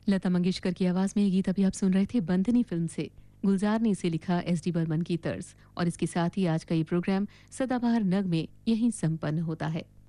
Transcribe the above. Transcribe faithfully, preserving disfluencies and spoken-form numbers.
लता मंगेशकर की आवाज में ये गीत अभी आप सुन रहे थे बंधनी फिल्म से। गुलजार ने इसे लिखा एस डी बर्मन की तर्ज और इसके साथ ही आज का ये प्रोग्राम सदाबहार नग में यहीं संपन्न होता है।